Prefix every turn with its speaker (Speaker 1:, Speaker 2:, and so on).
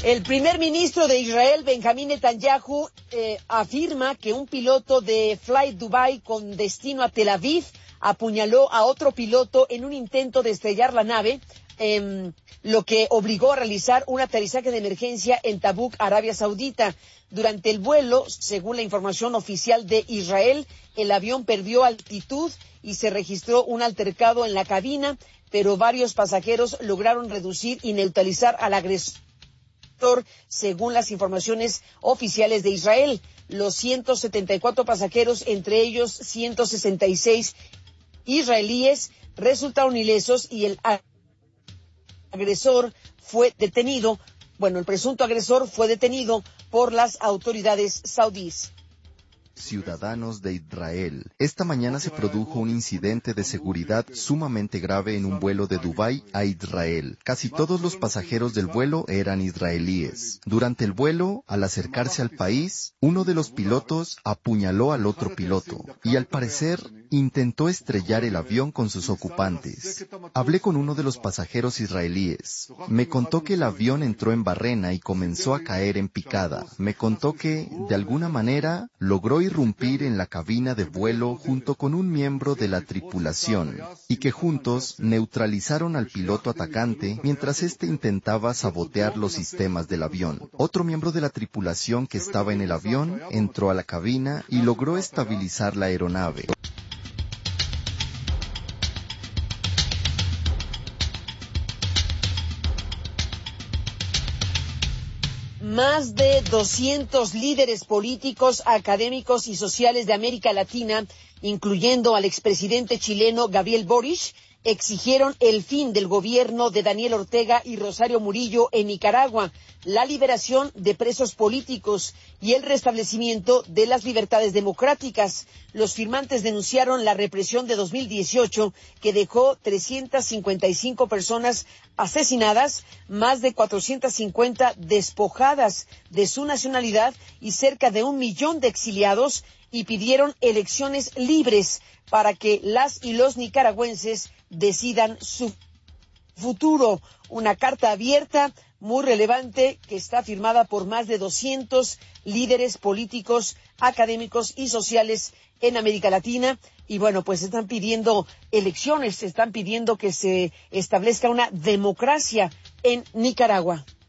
Speaker 1: El primer ministro de Israel, Benjamín Netanyahu, afirma que un piloto de Flight Dubai con destino a Tel Aviv apuñaló a otro piloto en un intento de estrellar la nave, lo que obligó a realizar un aterrizaje de emergencia en Tabuk, Arabia Saudita. Durante el vuelo, según la información oficial de Israel, el avión perdió altitud y se registró un altercado en la cabina, pero varios pasajeros lograron reducir y neutralizar al agresor. Según las informaciones oficiales de Israel, los 174 pasajeros, entre ellos 166 israelíes, resultaron ilesos y el agresor fue detenido. El presunto agresor fue detenido por las autoridades saudíes.
Speaker 2: Ciudadanos de Israel. Esta mañana se produjo un incidente de seguridad sumamente grave en un vuelo de Dubái a Israel. Casi todos los pasajeros del vuelo eran israelíes. Durante el vuelo, al acercarse al país, uno de los pilotos apuñaló al otro piloto y al parecer intentó estrellar el avión con sus ocupantes. Hablé con uno de los pasajeros israelíes. Me contó que el avión entró en barrena y comenzó a caer en picada. Me contó que, de alguna manera, logró irrumpir en la cabina de vuelo junto con un miembro de la tripulación y que juntos neutralizaron al piloto atacante mientras éste intentaba sabotear los sistemas del avión. Otro miembro de la tripulación que estaba en el avión entró a la cabina y logró estabilizar la aeronave.
Speaker 1: Más de 200 líderes políticos, académicos y sociales de América Latina, incluyendo al expresidente chileno Gabriel Boric, exigieron el fin del gobierno de Daniel Ortega y Rosario Murillo en Nicaragua, la liberación de presos políticos y el restablecimiento de las libertades democráticas. Los firmantes denunciaron la represión de 2018 que dejó 355 personas asesinadas, más de 450 despojadas de su nacionalidad y cerca de 1 millón de exiliados, y pidieron elecciones libres para que las y los nicaragüenses decidan su futuro. Una carta abierta muy relevante que está firmada por más de 200 líderes políticos, académicos y sociales en América Latina. Y están pidiendo elecciones, están pidiendo que se establezca una democracia en Nicaragua.